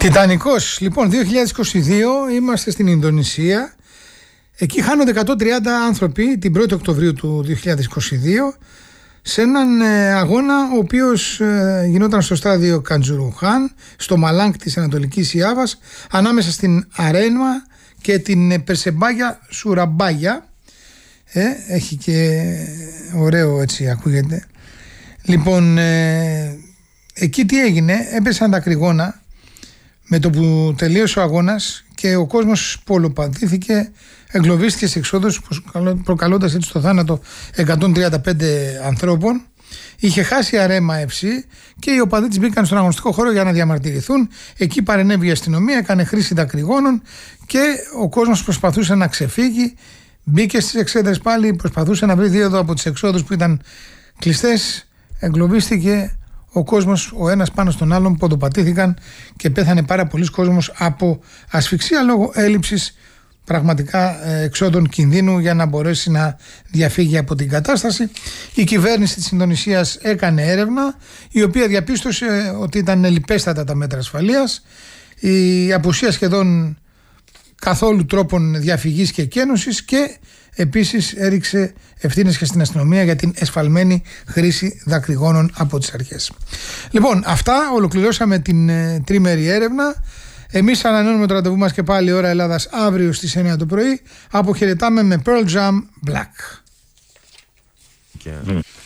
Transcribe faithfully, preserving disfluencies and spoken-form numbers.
Τιτανικός. Λοιπόν, δύο χιλιάδες είκοσι δύο είμαστε στην Ινδονησία. Εκεί χάνονται εκατόν τριάντα άνθρωποι την πρώτη Οκτωβρίου του δύο χιλιάδες είκοσι δύο σε έναν ε, αγώνα ο οποίος ε, γινόταν στο στάδιο Καντζουρουχάν, στο Μαλάνγκ της Ανατολικής Ιάβας, ανάμεσα στην Αρένμα και την ε, Περσεμπάγια Σουραμπάγια. Ε, έχει και ωραίο έτσι ακούγεται. Λοιπόν, ε, εκεί τι έγινε? Έπεσαν τα κρυγόνα με το που τελείωσε ο αγώνας και ο κόσμος πολοπατήθηκε, εγκλωβίστηκε σε εξόδους, προκαλώντας έτσι το θάνατο εκατόν τριάντα πέντε ανθρώπων. Είχε χάσει η Αρέμα εφ σι και οι οπαδοί της μπήκαν στον αγωνιστικό χώρο για να διαμαρτυρηθούν. Εκεί παρενέβη η αστυνομία, έκανε χρήση δακρυγόνων και ο κόσμος προσπαθούσε να ξεφύγει. Μπήκε στις εξέδρες πάλι, προσπαθούσε να βρει δίωδο από τις εξόδους που ήταν κλειστές. Εγκλωβίστηκε ο κόσμος, ο ένας πάνω στον άλλον, ποδοπατήθηκαν και πέθανε πάρα πολλοί κόσμος από ασφυξία λόγω έλλειψης πραγματικά εξόδων κινδύνου για να μπορέσει να διαφύγει από την κατάσταση. Η κυβέρνηση της Ινδονησίας έκανε έρευνα, η οποία διαπίστωσε ότι ήταν ελλιπέστατα τα μέτρα ασφαλείας, η απουσία σχεδόν καθόλου τρόπων διαφυγής και εκένωσης και επίσης έριξε ευθύνες και στην αστυνομία για την εσφαλμένη χρήση δακρυγόνων από τις αρχές. Λοιπόν, αυτά, ολοκληρώσαμε την ε, τρίμερη έρευνα. Εμείς ανανεώνουμε το ραντεβού μας και πάλι ώρα Ελλάδας αύριο στις εννιά το πρωί. Αποχαιρετάμε με Pearl Jam Black. Yeah.